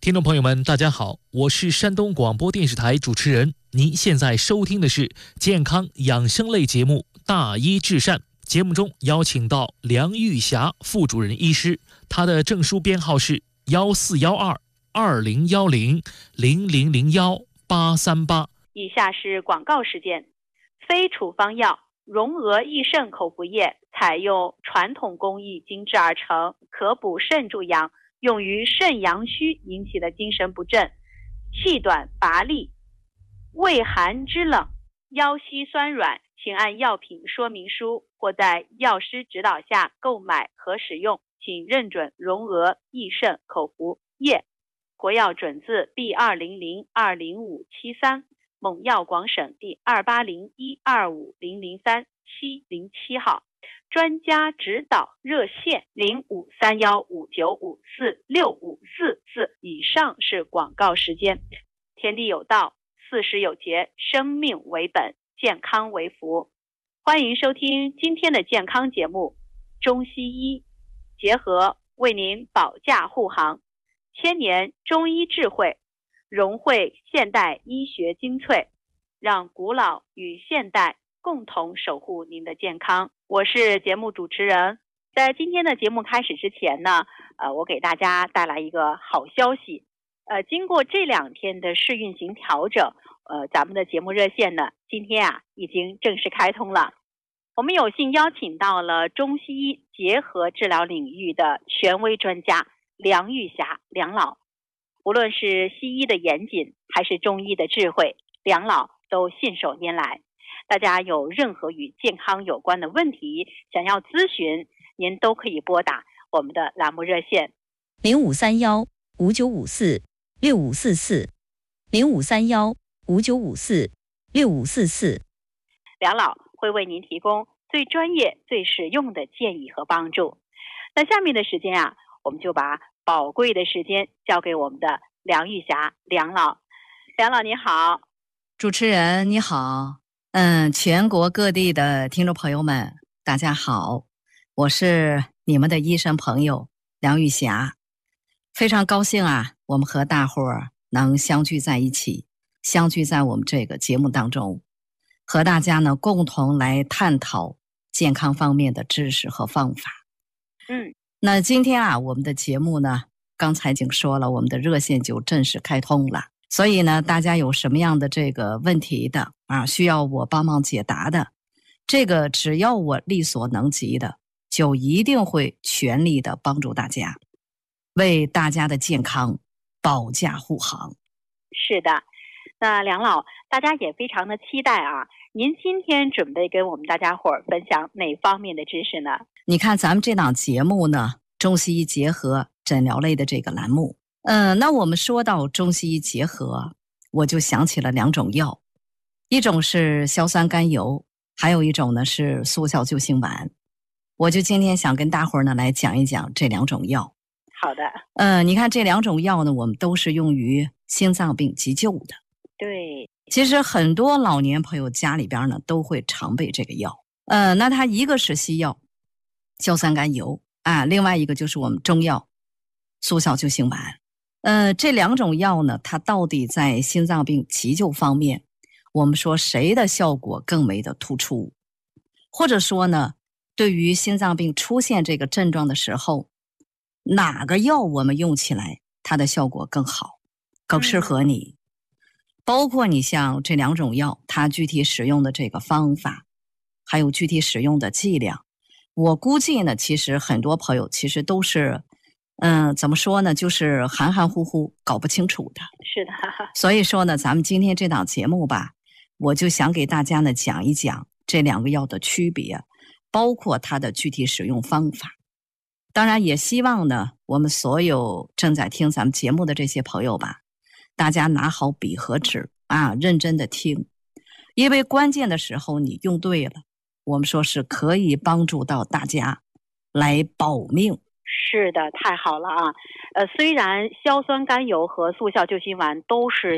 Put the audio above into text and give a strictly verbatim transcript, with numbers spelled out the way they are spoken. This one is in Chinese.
听众朋友们，大家好，我是山东广播电视台主持人。您现在收听的是健康养生类节目《大医治善》。节目中邀请到梁玉霞副主任医师，她的证书编号是幺四幺二二零幺零零零零幺八三八。 以下是广告时间。非处方药荣娥益肾口服液采用传统工艺精制而成，可补肾助阳，用于肾阳虚引起的精神不振、气短乏力、畏寒肢冷、腰膝酸软，请按药品说明书或在药师指导下购买和使用，请认准荣娥益肾口服液，国药准字 B 二零零二零五七三，蒙药广省第二八零一二五零零三七零七号。专家指导热线零五三幺五九五四六五四四。以上是广告时间。天地有道，四时有节，生命为本，健康为福。欢迎收听今天的健康节目，中西医结合为您保驾护航，千年中医智慧融汇现代医学精粹，让古老与现代共同守护您的健康。我是节目主持人。在今天的节目开始之前呢，呃，我给大家带来一个好消息。呃，经过这两天的试运行调整，呃，咱们的节目热线呢，今天啊已经正式开通了。我们有幸邀请到了中西医结合治疗领域的权威专家梁玉霞梁老。无论是西医的严谨还是中医的智慧，梁老都信手拈来。大家有任何与健康有关的问题想要咨询，您都可以拨打我们的栏目热线零五三幺五九五四六五四四零五三幺五九五四六五四四。 梁老会为您提供最专业、最实用的建议和帮助。那下面的时间啊，我们就把宝贵的时间交给我们的梁玉霞梁老。梁老你好。 主持人你好。嗯，全国各地的听众朋友们，大家好，我是你们的医生朋友梁玉霞，非常高兴啊，我们和大伙儿能相聚在一起，相聚在我们这个节目当中，和大家呢共同来探讨健康方面的知识和方法。 嗯， 那今天啊，我们的节目呢，刚才已经说了，我们的热线就正式开通了。所以呢，大家有什么样的这个问题的啊，需要我帮忙解答的，这个只要我力所能及的，就一定会全力的帮助大家，为大家的健康保驾护航。 是的，那梁老，大家也非常的期待啊，您今天准备跟我们大家伙儿分享哪方面的知识呢？ 你看咱们这档节目呢，中西医结合诊疗类的这个栏目。嗯，那我们说到中西医结合，我就想起了两种药，一种是硝酸甘油，还有一种呢是速效救心丸。我就今天想跟大伙儿呢来讲一讲这两种药。 好的。 嗯，你看这两种药呢，我们都是用于心脏病急救的。 对， 其实很多老年朋友家里边呢都会常备这个药。呃，那它一个是西药硝酸甘油啊，另外一个就是我们中药速效救心丸。呃，这两种药呢，它到底在心脏病急救方面，我们说谁的效果更为的突出？或者说呢，对于心脏病出现这个症状的时候，哪个药我们用起来它的效果更好，更适合你？嗯、包括你像这两种药，它具体使用的这个方法，还有具体使用的剂量，我估计呢，其实很多朋友其实都是嗯，怎么说呢？就是含含糊糊搞不清楚的。 是的。 所以说呢，咱们今天这档节目吧，我就想给大家呢讲一讲这两个药的区别，包括它的具体使用方法。当然也希望呢，我们所有正在听咱们节目的这些朋友吧，大家拿好笔和纸啊，认真的听，因为关键的时候你用对了，我们说是可以帮助到大家来保命。 是的，太好了啊！呃，虽然硝酸甘油和速效救心丸都是